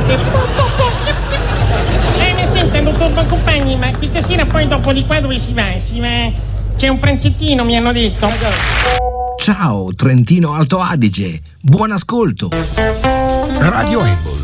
niente. Ma senta, dottor Boncompagni, ma questa sera poi dopo di qua dove si va? C'è un pranzettino, mi hanno detto. Ciao Trentino Alto Adige, buon ascolto. Radio Embol